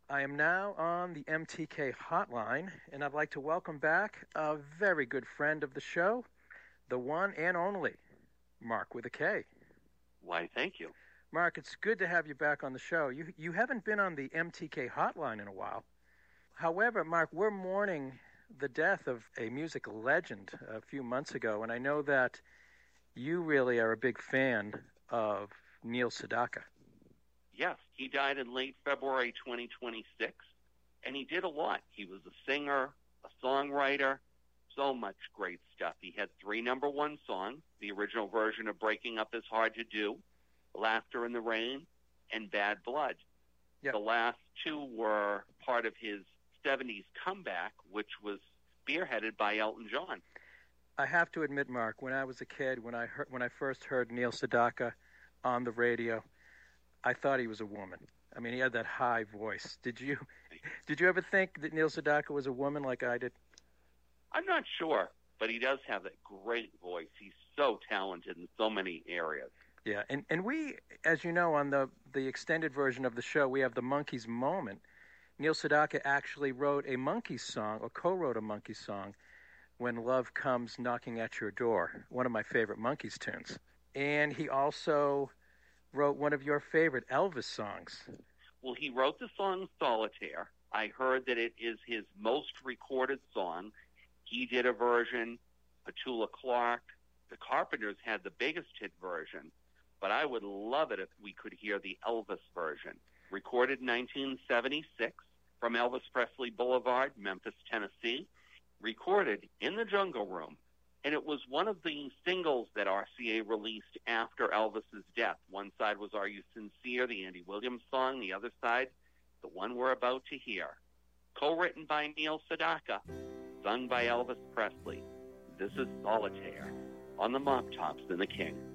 I am now on the MTK hotline, and I'd like to welcome back a very good friend of the show, the one and only Mark with a K. Why, thank you. Mark, it's good to have you back on the show. You haven't been on the MTK hotline in a while. However, Mark, we're mourning the death of a music legend a few months ago, and I know that you really are a big fan of Neil Sedaka. Yes, he died in late February 2026, and he did a lot. He was a singer, a songwriter, so much great stuff. He had 3 number 1 songs, the original version of Breaking Up Is Hard to Do, Laughter in the Rain, and Bad Blood. Yep. The last 2 were part of his 70s comeback, which was spearheaded by Elton John. I have to admit, Mark, when I was a kid, when I first heard Neil Sedaka on the radio, I thought he was a woman. I mean, he had that high voice. Did you ever think that Neil Sedaka was a woman like I did? I'm not sure, but he does have that great voice. He's so talented in so many areas. Yeah, and we, as you know, on the extended version of the show, we have the Monkees moment. Neil Sedaka actually wrote a Monkees song, or co-wrote a Monkees song, When Love Comes Knocking at Your Door, one of my favorite Monkees tunes. And he also wrote one of your favorite Elvis songs. Well, he wrote the song Solitaire. I heard that it is his most recorded song. He did a version, Petula Clark. The Carpenters had the biggest hit version, but I would love it if we could hear the Elvis version. Recorded in 1976 from Elvis Presley Boulevard, Memphis, Tennessee. Recorded in the Jungle Room. And it was one of the singles that RCA released after Elvis's death. One side was Are You Sincere, the Andy Williams song. The other side, the one we're about to hear. Co-written by Neil Sedaka, sung by Elvis Presley. This is Solitaire on the Mop Tops and the King.